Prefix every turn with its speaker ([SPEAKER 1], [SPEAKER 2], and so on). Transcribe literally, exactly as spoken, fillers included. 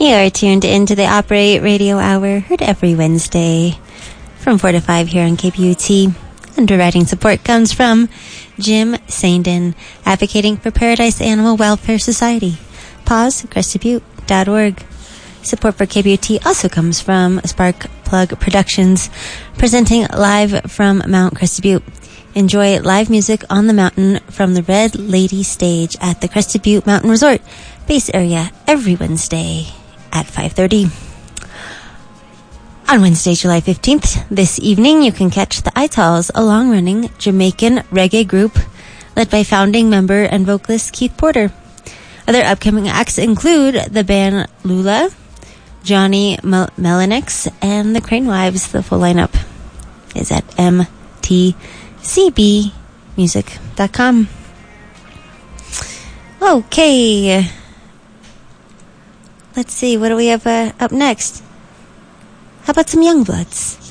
[SPEAKER 1] You are tuned into the Operate Radio Hour, heard every Wednesday from four to five here on K P U T. Underwriting support comes from Jim Sandin, advocating for Paradise Animal Welfare Society. Pause, crested butte dot org. Support for K P U T also comes from Spark Plug Productions, presenting live from Mount Crested Butte. Enjoy live music on the mountain from the Red Lady stage at the Crested Butte Mountain Resort base area every Wednesday at five thirty. On Wednesday, July fifteenth, this evening, you can catch the Itals, a long-running Jamaican reggae group led by founding member and vocalist Keith Porter. Other upcoming acts include the band Lula, Johnny Mel- Melanix, and the Crane Wives. The full lineup is at m t c b music dot com. Okay. Let's see, what do we have uh, up next? How about some Youngbloods?